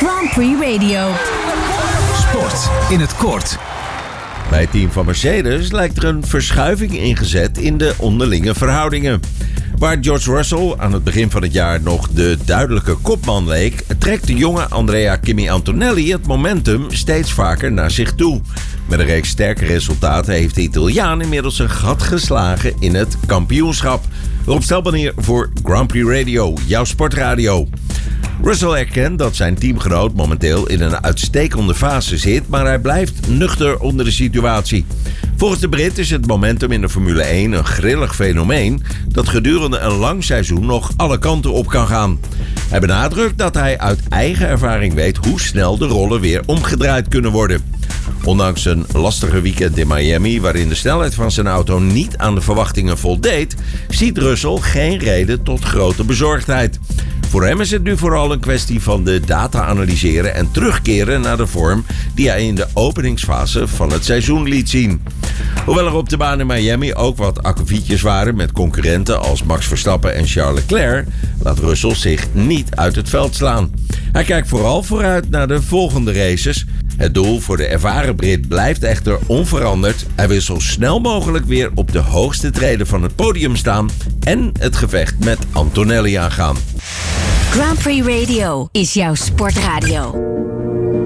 Grand Prix Radio. Sport in het kort. Bij het team van Mercedes lijkt er een verschuiving ingezet in de onderlinge verhoudingen. Waar George Russell aan het begin van het jaar nog de duidelijke kopman leek, trekt de jonge Andrea Kimi Antonelli het momentum steeds vaker naar zich toe. Met een reeks sterke resultaten heeft de Italiaan inmiddels een gat geslagen in het kampioenschap. Rob Stelbanier voor Grand Prix Radio, jouw sportradio. Russell erkent dat zijn teamgenoot momenteel in een uitstekende fase zit, maar hij blijft nuchter onder de situatie. Volgens de Brit is het momentum in de Formule 1 een grillig fenomeen dat gedurende een lang seizoen nog alle kanten op kan gaan. Hij benadrukt dat hij uit eigen ervaring weet hoe snel de rollen weer omgedraaid kunnen worden. Ondanks een lastige weekend in Miami, waarin de snelheid van zijn auto niet aan de verwachtingen voldeed, ziet Russell geen reden tot grote bezorgdheid. Voor hem is het nu vooral een kwestie van de data analyseren en terugkeren naar de vorm die hij in de openingsfase van het seizoen liet zien. Hoewel er op de baan in Miami ook wat akkefietjes waren met concurrenten als Max Verstappen en Charles Leclerc, laat Russell zich niet uit het veld slaan. Hij kijkt vooral vooruit naar de volgende races. Het doel voor de ervaren Brit blijft echter onveranderd. Hij wil zo snel mogelijk weer op de hoogste treden van het podium staan en het gevecht met Antonelli aangaan. Grand Prix Radio is jouw sportradio.